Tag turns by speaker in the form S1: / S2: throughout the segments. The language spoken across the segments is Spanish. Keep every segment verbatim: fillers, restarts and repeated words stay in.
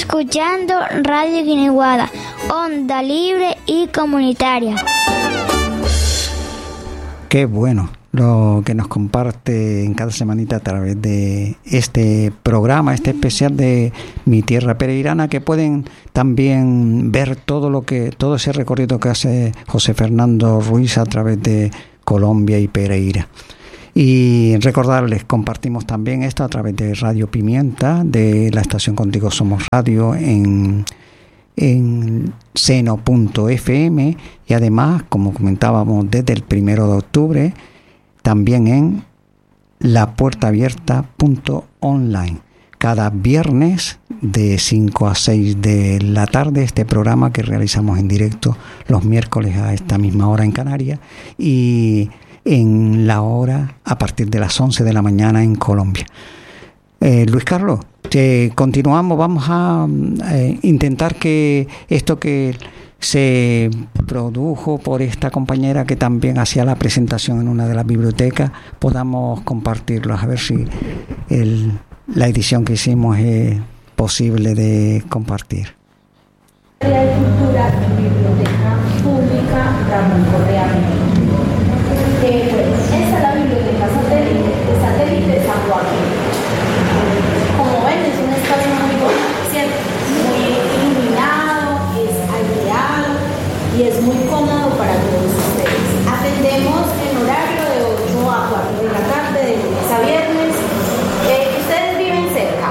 S1: escuchando Radio Guineguada, onda libre y comunitaria.
S2: Qué bueno lo que nos comparte en cada semanita a través de este programa, este especial de Mi Tierra Pereirana, que pueden también ver todo lo que todo ese recorrido que hace José Fernando Ruiz a través de Colombia y Pereira. Y recordarles, compartimos también esto a través de Radio Pimienta, de la estación Contigo Somos Radio en en seno punto efe eme, y además, como comentábamos, desde el primero de octubre también en la puerta abierta punto online. Cada viernes de cinco a seis de la tarde, este programa que realizamos en directo los miércoles a esta misma hora en Canarias, y en la hora a partir de las once de la mañana en Colombia. Eh, Luis Carlos, eh, continuamos, vamos a eh, intentar que esto que se produjo por esta compañera que también hacía la presentación en una de las bibliotecas, podamos compartirlo, a ver si el, la edición que hicimos es posible de compartir.
S3: La cultura en Biblioteca Pública Ramón Correa. Eh, bueno, esta es la biblioteca satélite, de satélite de San Joaquín. Como ven, es un espacio muy bonito, ¿cierto? Muy iluminado, es aireado y es muy cómodo para todos ustedes. Atendemos en horario de ocho a cuatro de la tarde, de lunes a viernes. Eh, ¿Ustedes viven cerca?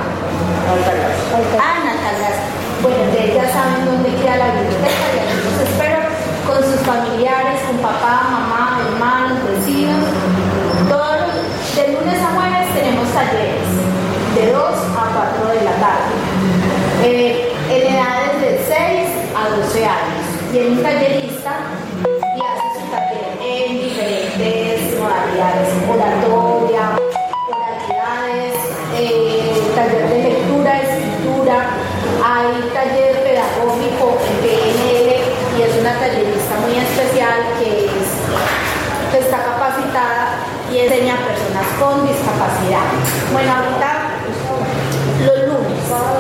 S3: Ah, Natalas. Bueno, ustedes ya saben dónde queda la biblioteca y aquí los espero con sus familiares, con papá, mamá, hermanos, vecinos. Todos, de lunes a jueves tenemos talleres de dos a cuatro de la tarde, eh, en edades de seis a doce años. Tiene un tallerista y hace su taller en diferentes modalidades: oratoria, oralidades, eh, taller de lectura, escritura. Hay taller pedagógico en P N L y es una tallerista muy especial que, es, que está capacitada y enseña a personas con discapacidad. Bueno, ahorita los lunes,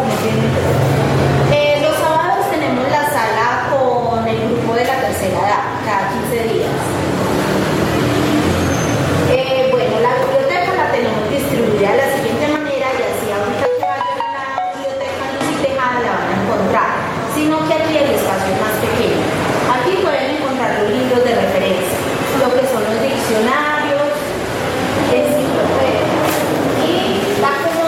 S3: eh, los sábados tenemos la sala con el grupo de la tercera edad, cada quince días. Eh, bueno, la biblioteca la tenemos distribuida de la siguiente manera, y así ahorita que vayan a la biblioteca Luz Tejada la van a encontrar, sino que aquí el espacio es más pequeño. Aquí pueden encontrar los libros de referencia, lo que son los diccionarios, enciclopedias, y la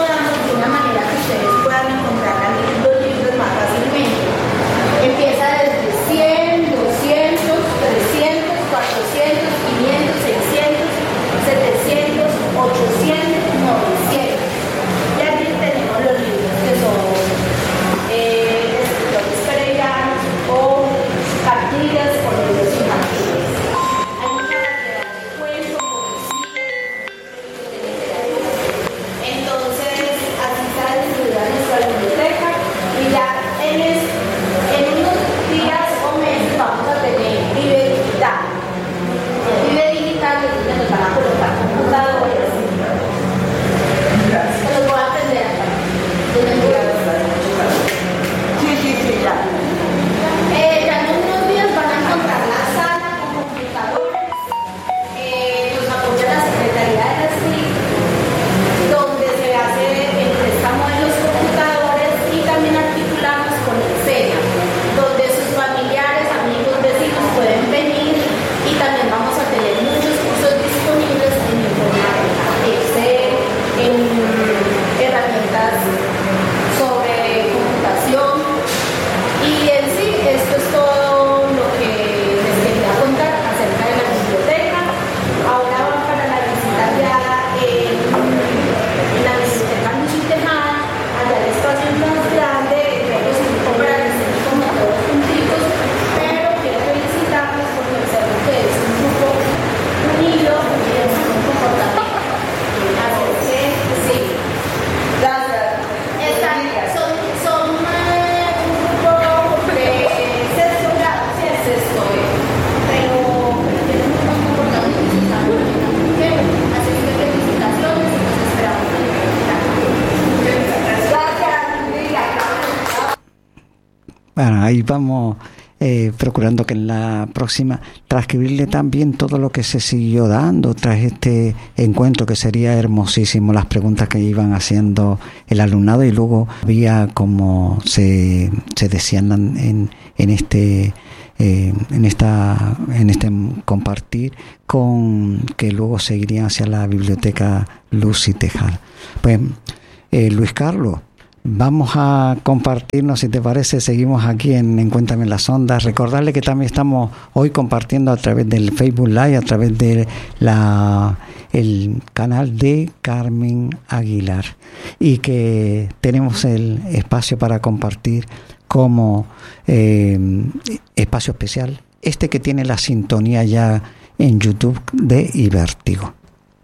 S2: Bueno, ahí vamos eh, procurando que en la próxima transcribirle también todo lo que se siguió dando tras este encuentro, que sería hermosísimo, las preguntas que iban haciendo el alumnado, y luego había como se, se decían en, en este eh, en esta en este compartir, con que luego seguirían hacia la biblioteca Luz y Tejada. Pues eh, Luis Carlos, vamos a compartirnos, si te parece, seguimos aquí en, en Cuéntame en las Ondas. Recordarle que también estamos hoy compartiendo a través del Facebook Live, a través de la el canal de Carmen Aguilar, y que tenemos el espacio para compartir como eh, espacio especial este que tiene la sintonía ya en YouTube de Ibértigo.